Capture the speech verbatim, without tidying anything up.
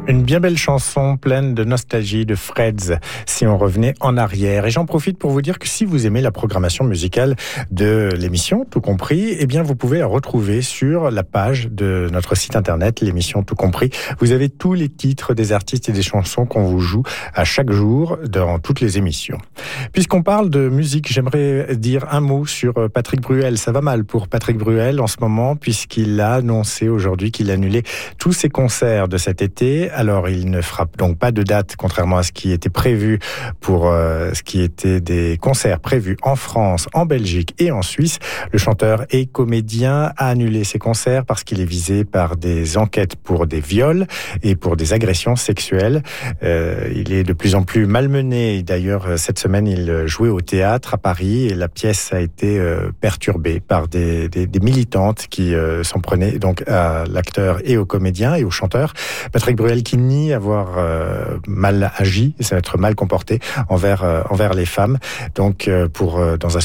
Une bien belle chanson pleine de nostalgie de Freds, si on revenait en arrière. Et j'en profite pour vous dire que si vous aimez la programmation musicale de l'émission Tout Compris, eh bien vous pouvez la retrouver sur la page de notre site internet, l'émission Tout Compris. Vous avez tous les titres des artistes et des chansons qu'on vous joue à chaque jour dans toutes les émissions. Puisqu'on parle de musique, j'aimerais dire un mot sur Patrick Bruel. Ça va mal pour Patrick Bruel en ce moment, puisqu'il a annoncé aujourd'hui qu'il annulait tous ses concerts de cet été. Alors, il ne frappe donc pas de date, contrairement à ce qui était prévu pour euh, ce qui était des concerts prévus en France, en Belgique et en Suisse. Le chanteur et comédien a annulé ses concerts parce qu'il est visé par des enquêtes pour des viols et pour des agressions sexuelles. Euh, il est de plus en plus malmené. D'ailleurs, cette semaine, il jouait au théâtre à Paris et la pièce a été euh, perturbée par des, des, des militantes qui euh, s'en prenaient donc à l'acteur et au comédien et au chanteur. Patrick Bruel qui nie avoir euh, mal agi, s'être mal comporté envers euh, envers les femmes. Donc euh, pour euh, dans un